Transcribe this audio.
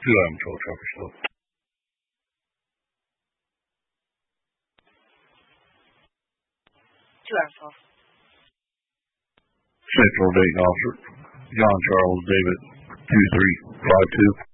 11 Patrol, Trapper Slope. Central Dayton Officer, John Charles David, 2352.